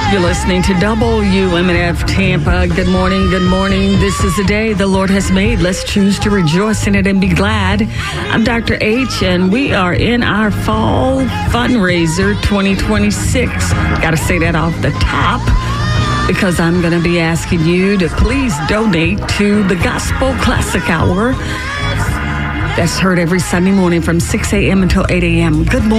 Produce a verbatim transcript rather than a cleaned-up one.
You're listening to W M N F Tampa. Good morning, good morning. This is the day the Lord has made. Let's choose to rejoice in it and be glad. I'm Doctor H, and we are in our fall fundraiser twenty twenty-six. Got to say that off the top, because I'm going to be asking you to please donate to the Gospel Classic Hour. That's heard every Sunday morning from six a.m. until eight a.m. Good morning.